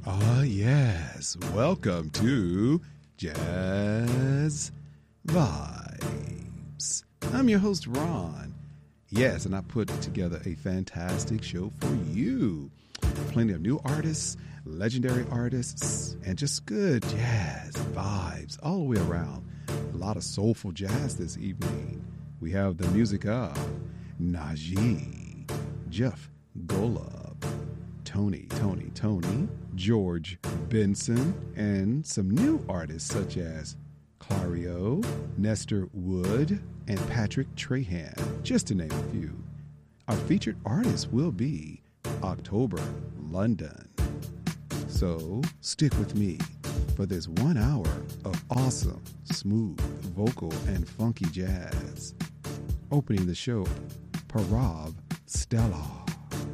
Yes. Welcome to Jazz Vibes. I'm your host, Ron. Yes, and I put together a fantastic show for you. Plenty of new artists, legendary artists, and just good jazz vibes all the way around. A lot of soulful jazz this evening. We have the music of Najee, Jeff Golub, Tony, George Benson, and some new artists such as Clario, Nestor Wood, and Patrick Trahan, just to name a few. Our featured artist will be October London. So stick with me for this 1 hour of awesome, smooth, vocal, and funky jazz. Opening the show, Parav Stellar.